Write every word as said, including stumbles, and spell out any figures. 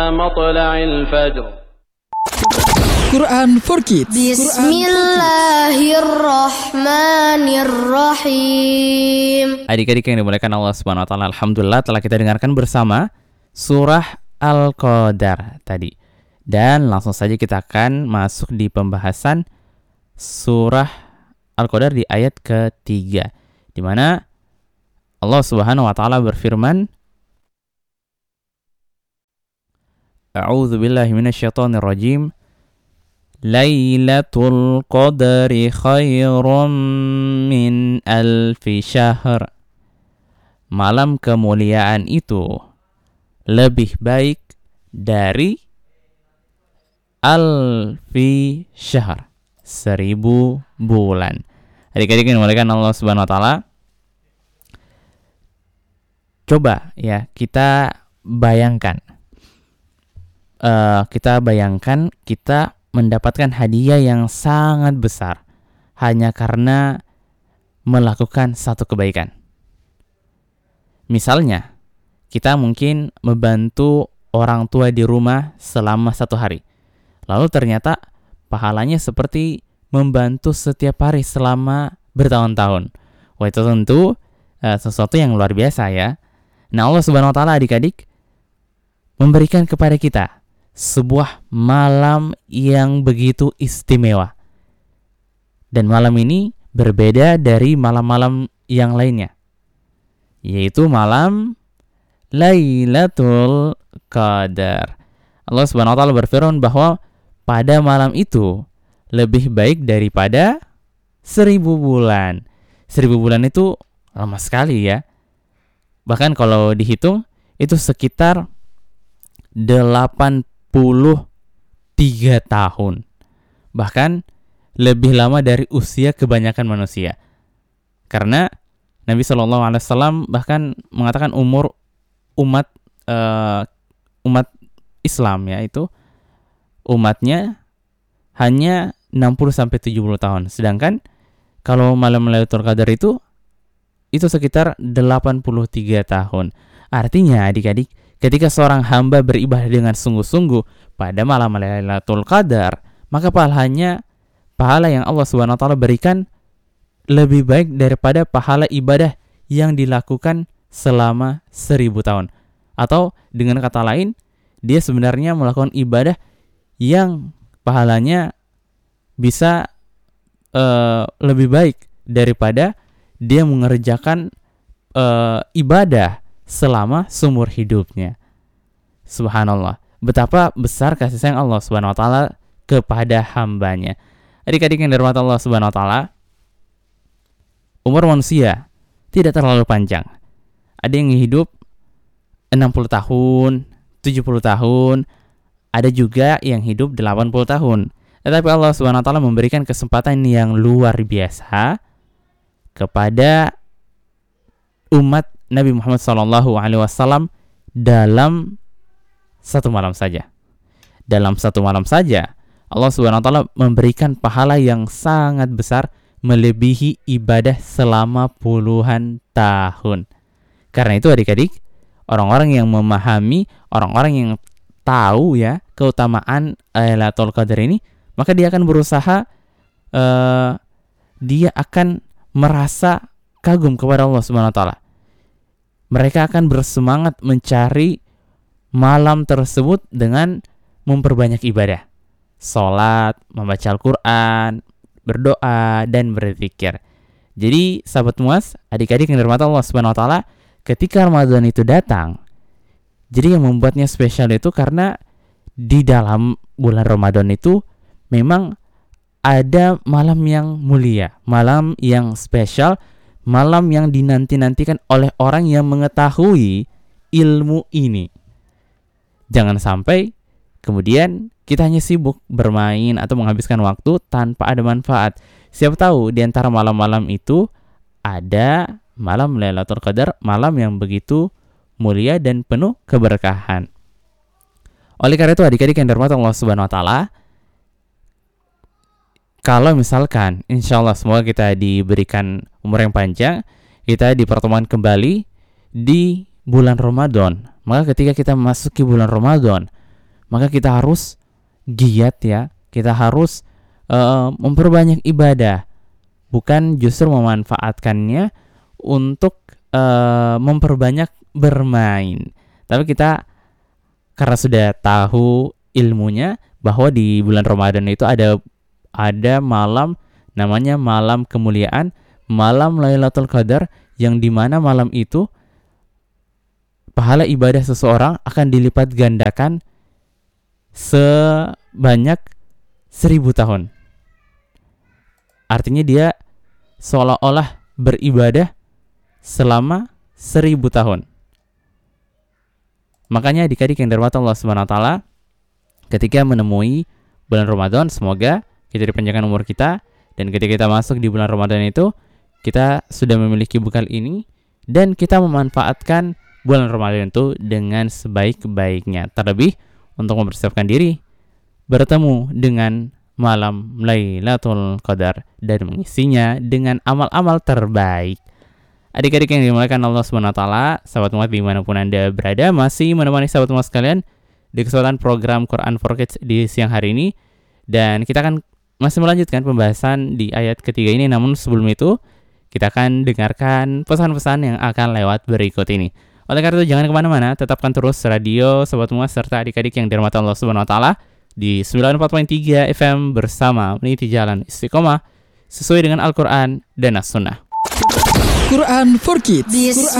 مطلع الفجر. Quran for Kids. Bismillahirrahmanirrahim. Adik-adik yang dimuliakan Allah Subhanahu wa taala, alhamdulillah telah kita dengarkan bersama surah Al-Qadar tadi. Dan langsung saja kita akan masuk di pembahasan surah Al-Qadar di ayat ketiga, di mana Allah Subhanahu wa taala berfirman, A'udzu billahi minasyaitonir rajim. Lailatul Qadri khairum min alfi syahr. Malam kemuliaan itu lebih baik dari alfi syahr, seribu bulan. Adik-adik yang dimuliakan Allah Subhanahu wa taala, coba ya kita bayangkan, uh, kita bayangkan kita mendapatkan hadiah yang sangat besar hanya karena melakukan satu kebaikan. Misalnya, kita mungkin membantu orang tua di rumah selama satu hari. Lalu ternyata pahalanya seperti membantu setiap hari selama bertahun-tahun. Wah, itu tentu uh, sesuatu yang luar biasa ya. Nah, Allah Subhanahu wa taala adik-adik memberikan kepada kita sebuah malam yang begitu istimewa. Dan malam ini berbeda dari malam-malam yang lainnya, yaitu malam Lailatul Qadar. Allah Subhanahu wa taala berfirman bahwa pada malam itu lebih baik daripada seribu bulan. Seribu bulan itu lama sekali ya. Bahkan kalau dihitung itu sekitar delapan puluh tiga tahun. Bahkan lebih lama dari usia kebanyakan manusia. Karena Nabi shallallahu alaihi wasallam bahkan mengatakan umur umat uh, umat Islam ya itu umatnya hanya enam puluh sampai tujuh puluh tahun. Sedangkan kalau malam Lailatul Qadar itu itu sekitar delapan puluh tiga tahun. Artinya adik-adik, ketika seorang hamba beribadah dengan sungguh-sungguh pada malam Lailatul Qadar, maka pahalanya, pahala yang Allah Subhanahu wa taala berikan lebih baik daripada pahala ibadah yang dilakukan selama seribu tahun. Atau dengan kata lain, dia sebenarnya melakukan ibadah yang pahalanya bisa uh, lebih baik daripada dia mengerjakan uh, ibadah selama seumur hidupnya. Subhanallah, betapa besar kasih sayang Allah Subhanahu wa taala kepada hambanya. Adik-adik yang dirahmati Allah Subhanahu wa taala, umur manusia tidak terlalu panjang. Ada yang hidup enam puluh tahun, tujuh puluh tahun, ada juga yang hidup delapan puluh tahun. Tetapi Allah Subhanahu wa taala memberikan kesempatan yang luar biasa kepada umat Nabi Muhammad shallallahu alaihi wasallam dalam satu malam saja. Dalam satu malam saja, Allah Subhanahu wa taala memberikan pahala yang sangat besar melebihi ibadah selama puluhan tahun. Karena itu adik-adik, orang-orang yang memahami, orang-orang yang tahu ya keutamaan Lailatul Qadar ini, maka dia akan berusaha uh, dia akan merasa kagum kepada Allah Subhanahu wa taala. Mereka akan bersemangat mencari malam tersebut dengan memperbanyak ibadah. Salat, membaca Al-Quran, berdoa, dan berzikir. Jadi sahabat Muas, adik-adik yang dirahmati Allah Subhanahu wa taala, ketika Ramadan itu datang, jadi yang membuatnya spesial itu karena di dalam bulan Ramadan itu memang ada malam yang mulia, malam yang spesial, malam yang dinanti-nantikan oleh orang yang mengetahui ilmu ini. Jangan sampai kemudian kita hanya sibuk bermain atau menghabiskan waktu tanpa ada manfaat. Siapa tahu di antara malam-malam itu ada malam Lailatul Qadar, malam yang begitu mulia dan penuh keberkahan. Oleh karena itu adik-adik yang dirahmati Allah Subhanahu wa taala, kalau misalkan insyaallah semoga kita diberikan umur yang panjang, kita dipertemukan kembali di bulan Ramadan. Maka ketika kita memasuki bulan Ramadan, maka kita harus giat ya, kita harus uh, memperbanyak ibadah, bukan justru memanfaatkannya untuk uh, memperbanyak bermain. Tapi kita karena sudah tahu ilmunya bahwa di bulan Ramadan itu ada ada malam namanya malam kemuliaan, malam Lailatul Qadar, yang dimana malam itu pahala ibadah seseorang akan dilipat gandakan sebanyak seribu tahun. Artinya dia seolah-olah beribadah selama seribu tahun. Makanya adik-adik yang dirahmati Allah Subhanahu wa taala, ketika menemui bulan Ramadan, semoga kita dipanjangkan umur kita, dan ketika kita masuk di bulan Ramadan itu kita sudah memiliki bekal ini dan kita memanfaatkan bulan Ramadan itu dengan sebaik-baiknya. Terlebih untuk mempersiapkan diri bertemu dengan malam Lailatul Qadar dan mengisinya dengan amal-amal terbaik. Adik-adik yang dimuliakan Allah Subhanahu wa taala, sahabat umat dimanapun Anda berada, masih menemani sahabat umat sekalian di kesempatan program Quran for Kids di siang hari ini, dan kita akan masih melanjutkan pembahasan di ayat ketiga ini. Namun sebelum itu kita akan dengarkan pesan-pesan yang akan lewat berikut ini. Oleh karena itu jangan kemana-mana, tetapkan terus radio sahabat umat serta adik-adik yang dirahmati Allah Subhanahu wa taala di sembilan puluh empat koma tiga F M bersama meniti jalan istiqomah sesuai dengan Al-Quran dan As-Sunnah. Quran for Kids.